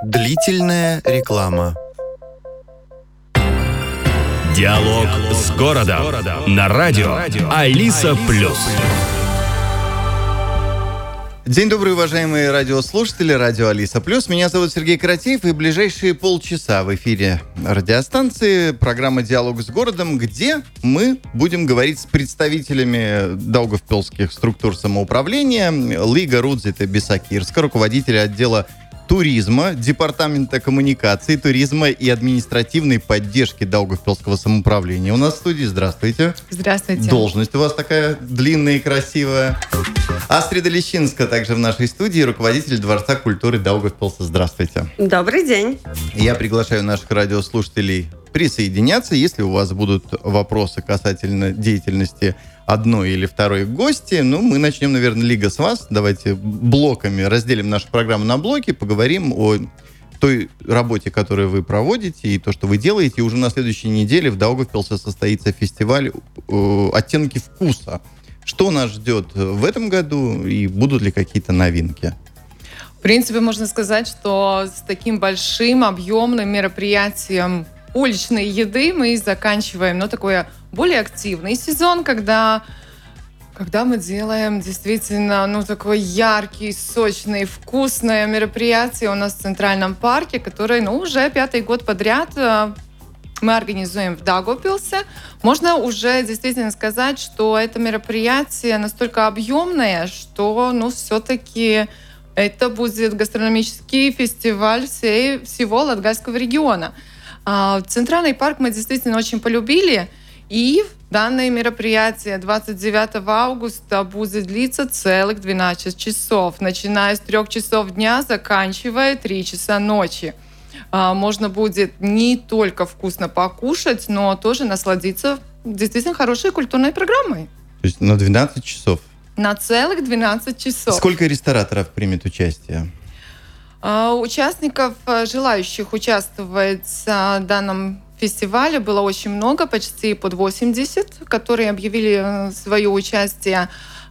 Длительная реклама. Диалог с городом на радио Алиса Плюс. День добрый, уважаемые радиослушатели, радио Алиса Плюс. Меня зовут Сергей Каратеев, и ближайшие полчаса в эфире радиостанции программа «Диалог с городом», где мы будем говорить с представителями даугавпилских структур самоуправления. Лига Рудзита Бесакирска, руководителя отдела туризма, департамента коммуникации, туризма и административной поддержки Даугавпилского самоуправления. У нас в студии. Здравствуйте. Здравствуйте. Должность у вас такая длинная и красивая. Астрида Лещинска также в нашей студии, руководитель Дворца культуры Даугавпилса. Здравствуйте. Добрый день. Я приглашаю наших радиослушателей присоединяться. Если у вас будут вопросы касательно деятельности одной или второй гости, мы начнем, наверное, Лига, с вас. Давайте блоками разделим нашу программу на блоки, поговорим о той работе, которую вы проводите, и то, что вы делаете. И уже на следующей неделе в Даугавпилсе состоится фестиваль «Оттенки вкуса». Что нас ждет в этом году и будут ли какие-то новинки? В принципе, можно сказать, что с таким большим, объемным мероприятием уличной еды мы заканчиваем, такой более активный сезон, когда мы делаем действительно, такое яркий, сочное, вкусное мероприятие у нас в Центральном парке, которое, уже 5-й год подряд мы организуем в Даугавпилсе. Можно уже действительно сказать, что это мероприятие настолько объемное, что, все-таки это будет гастрономический фестиваль всего Латгальского региона. Центральный парк мы действительно очень полюбили, и данное мероприятие 29 августа будет длиться целых 12 часов, начиная с 3 часов дня, заканчивая 3 часа ночи. Можно будет не только вкусно покушать, но тоже насладиться действительно хорошей культурной программой. То есть на 12 часов? На целых 12 часов. Сколько рестораторов примет участие? Участников, желающих участвовать в данном фестивале, было очень много, почти под 80, которые объявили свое участие.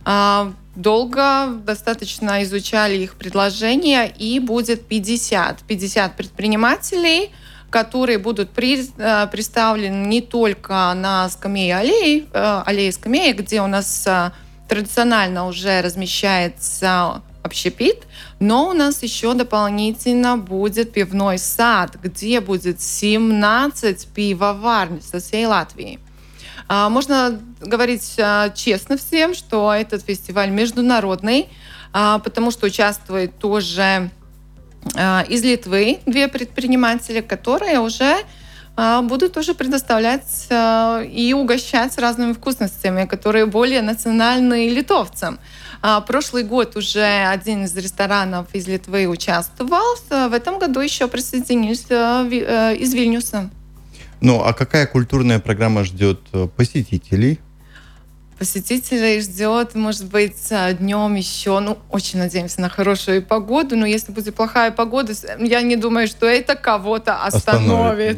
Долго достаточно изучали их предложения, и будет 50 предпринимателей, которые будут представлены не только на скамье аллее скамей, где у нас традиционально уже размещается общепит, но у нас еще дополнительно будет пивной сад, где будет 17 пивоварен со всей Латвии. Можно говорить честно всем, что этот фестиваль международный, потому что участвует тоже из Литвы 2 предпринимателя, которые уже будут тоже предоставлять и угощать разными вкусностями, которые более национальны литовцам. Прошлый год уже один из ресторанов из Литвы участвовал. В этом году еще присоединился из Вильнюса. А какая культурная программа ждет посетителей? Посетителей ждет, может быть, днем еще, очень надеемся на хорошую погоду, но если будет плохая погода, я не думаю, что это кого-то остановит.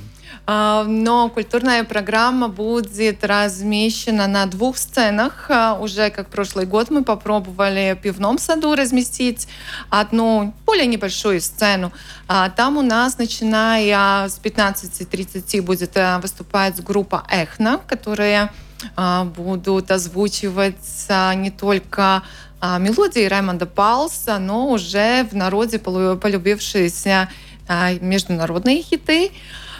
Но культурная программа будет размещена на 2 сценах. Уже как прошлый год мы попробовали в пивном саду разместить одну более небольшую сцену. Там у нас, начиная с 15:30, будет выступать группа «Эхна», которая будут озвучивать не только мелодии Раймонда Паулса, но уже в народе полюбившиеся международные хиты.